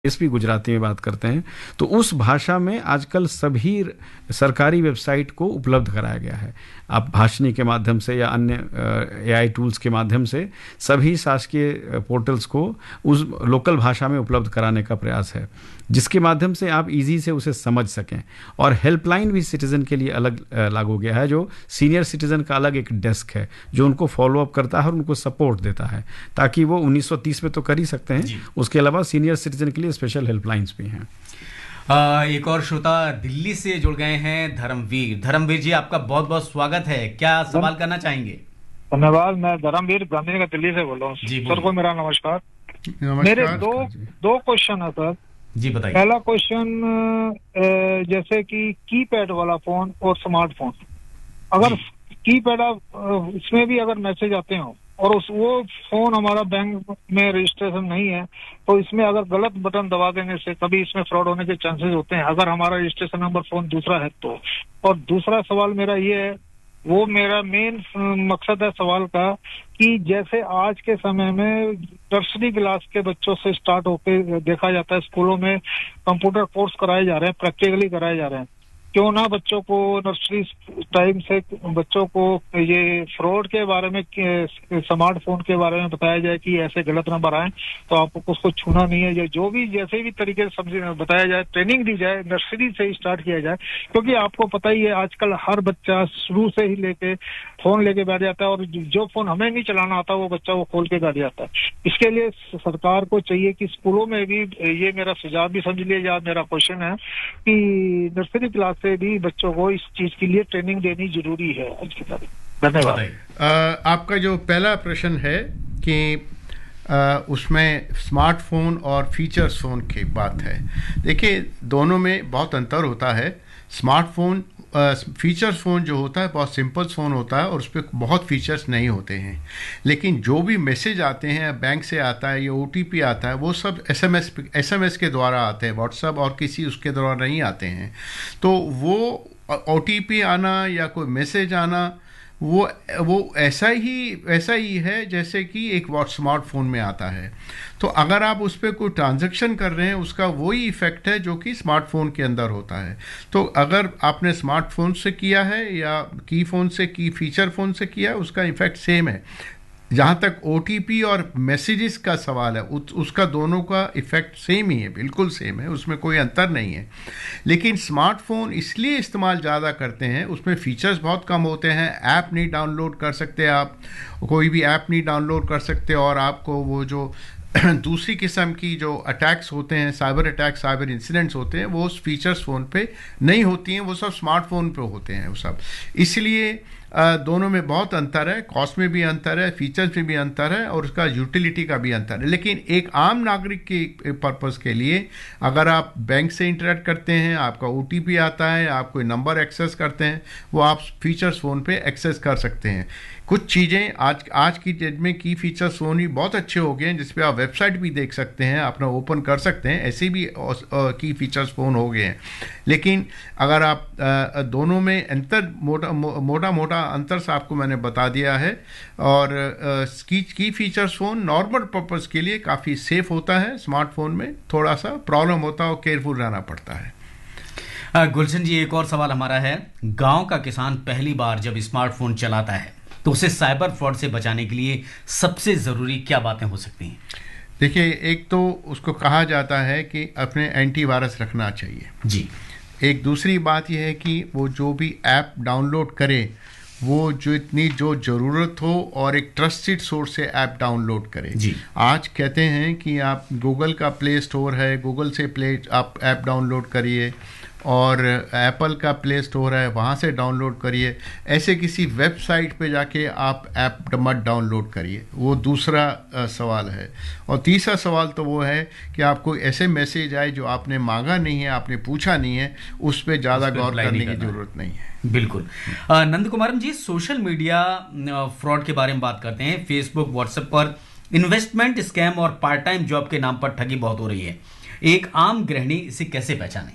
भी गुजराती में बात करते हैं, तो उस भाषा में आजकल सभी सरकारी वेबसाइट को उपलब्ध कराया गया है। आप भाषणी के माध्यम से या अन्य एआई टूल्स के माध्यम से सभी शासकीय पोर्टल्स को उस लोकल भाषा में उपलब्ध कराने का प्रयास है, जिसके माध्यम से आप इजी से उसे समझ सकें। और हेल्पलाइन भी सिटीजन के लिए अलग लागू गया है, जो सीनियर सिटीजन का अलग एक डेस्क है जो उनको फॉलो अप करता है और उनको सपोर्ट देता है, ताकि वो 1930 में तो कर ही सकते हैं, उसके अलावा सीनियर सिटीजन के लिए स्पेशल हेल्पलाइंस भी हैं। एक और श्रोता दिल्ली से जुड़ गए हैं, धर्मवीर जी, आपका बहुत बहुत स्वागत है। क्या सवाल करना चाहेंगे? धन्यवाद। मैं धर्मवीर गांधीनगर दिल्ली से बोल रहा हूँ। सर को मेरा नमस्कार। मेरे दो क्वेश्चन है सर जी, बताइए। पहला क्वेश्चन, जैसे कि कीपैड वाला फोन और स्मार्टफोन, अगर कीपैड इसमें भी अगर मैसेज आते हो और वो फोन हमारा बैंक में रजिस्ट्रेशन नहीं है, तो इसमें अगर गलत बटन दबा देने से कभी इसमें फ्रॉड होने के चांसेस होते हैं, अगर हमारा रजिस्ट्रेशन नंबर फोन दूसरा है तो। और दूसरा सवाल मेरा ये है, वो मेरा मेन मकसद है सवाल का, कि जैसे आज के समय में नर्सरी क्लास के बच्चों से स्टार्ट होकर देखा जाता है स्कूलों में कंप्यूटर कोर्स कराए जा रहे हैं, प्रैक्टिकली कराए जा रहे हैं, क्यों ना बच्चों को नर्सरी टाइम से बच्चों को ये फ्रॉड के बारे में, स्मार्टफोन के बारे में बताया जाए कि ऐसे गलत नंबर आए तो आपको उसको छूना नहीं है, जो भी जैसे भी तरीके से बताया जाए, ट्रेनिंग दी जाए, नर्सरी से ही स्टार्ट किया जाए। क्योंकि आपको पता ही है आजकल हर बच्चा शुरू से ही लेके फोन लेके बैठ जाता है, और जो फोन हमें नहीं चलाना आता वो बच्चा वो खोल के बैठ जाता है। इसके लिए सरकार को चाहिए कि स्कूलों में भी, ये मेरा सुझाव भी समझ लिया जाए, मेरा क्वेश्चन है कि नर्सरी क्लास से भी बच्चों को इस चीज के लिए ट्रेनिंग देनी जरूरी है आज की तारीख। धन्यवाद। आपका जो पहला प्रश्न है कि उसमें स्मार्टफोन और फीचर्स फोन की बात है, देखिए दोनों में बहुत अंतर होता है। स्मार्टफोन फीचर्स फ़ोन जो होता है बहुत सिंपल फ़ोन होता है और उस पर बहुत फीचर्स नहीं होते हैं, लेकिन जो भी मैसेज आते हैं बैंक से आता है या ओटीपी आता है वो सब एसएमएस के द्वारा आते हैं, व्हाट्सएप और किसी उसके द्वारा नहीं आते हैं। तो वो ओटीपी आना या कोई मैसेज आना वो ऐसा ही है जैसे कि एक स्मार्टफोन में आता है। तो अगर आप उस पर कोई ट्रांजैक्शन कर रहे हैं उसका वही इफ़ेक्ट है जो कि स्मार्टफोन के अंदर होता है। तो अगर आपने स्मार्टफोन से किया है या की फ़ोन से की फीचर फ़ोन से किया है, उसका इफ़ेक्ट सेम है। जहाँ तक ओटीपी और मैसेजेस का सवाल है उसका दोनों का इफ़ेक्ट सेम ही है, बिल्कुल सेम है, उसमें कोई अंतर नहीं है। लेकिन स्मार्टफोन इसलिए इस्तेमाल ज़्यादा करते हैं, उसमें फ़ीचर्स बहुत कम होते हैं, ऐप नहीं डाउनलोड कर सकते, आप कोई भी ऐप नहीं डाउनलोड कर सकते, और आपको वो जो दूसरी किस्म की जो अटैक्स होते हैं, साइबर अटैक, साइबर इंसिडेंट्स होते हैं, वो फीचर्स फ़ोन पे नहीं होती हैं, वो सब स्मार्टफोन पे होते हैं वो सब। इसलिए दोनों में बहुत अंतर है, कॉस्ट में भी अंतर है, फीचर्स में भी अंतर है, और उसका यूटिलिटी का भी अंतर है। लेकिन एक आम नागरिक के पर्पस के लिए अगर आप बैंक से इंटरेक्ट करते हैं, आपका ओटीपी आता है, आप कोई नंबर एक्सेस करते हैं, वो आप फीचर्स फ़ोन पे एक्सेस कर सकते हैं। कुछ चीज़ें आज की डेट में की फीचर्स फ़ोन भी बहुत अच्छे हो गए हैं, जिसपे आप वेबसाइट भी देख सकते हैं, अपना ओपन कर सकते हैं, ऐसे भी की फीचर्स फ़ोन हो गए हैं। लेकिन अगर आप दोनों में अंतर मोटा अंतर से आपको मैंने बता दिया है। और की फीचर्स फ़ोन नॉर्मल पर्पस के लिए काफ़ी सेफ होता है, स्मार्टफोन में थोड़ा सा प्रॉब्लम होता है और केयरफुल रहना पड़ता है। गुलशन जी, एक और सवाल हमारा है, गांव का किसान पहली बार जब स्मार्टफोन चलाता है तो उसे साइबर फ्रॉड से बचाने के लिए सबसे ज़रूरी क्या बातें हो सकती हैं? देखिए, एक तो उसको कहा जाता है कि अपने एंटीवायरस रखना चाहिए जी। एक दूसरी बात यह है कि वो जो भी ऐप डाउनलोड करे वो जो इतनी जो ज़रूरत हो और एक ट्रस्टेड सोर्स से ऐप डाउनलोड करें जी। आज कहते हैं कि आप गूगल का प्ले स्टोर है, गूगल से आप ऐप डाउनलोड करिए, और एप्पल का प्ले स्टोर है वहाँ से डाउनलोड करिए। ऐसे किसी वेबसाइट पे जाके आप ऐप मत डाउनलोड करिए, वो दूसरा सवाल है। और तीसरा सवाल तो वो है कि आपको ऐसे मैसेज आए जो आपने मांगा नहीं है, आपने पूछा नहीं है, उस पर ज़्यादा गौर करने की ज़रूरत नहीं है। बिल्कुल। नंद कुमारम जी, सोशल मीडिया फ्रॉड के बारे में बात करते हैं। फेसबुक, व्हाट्सएप पर इन्वेस्टमेंट स्कैम और पार्ट टाइम जॉब के नाम पर ठगी बहुत हो रही है। एक आम गृहिणी इसे कैसे पहचाने?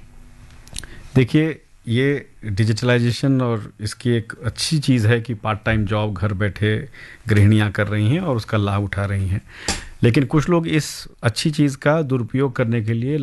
देखिए, ये डिजिटलाइजेशन और इसकी एक अच्छी चीज़ है कि पार्ट टाइम जॉब घर बैठे गृहिणियाँ कर रही हैं और उसका लाभ उठा रही हैं, लेकिन कुछ लोग इस अच्छी चीज़ का दुरुपयोग करने के लिए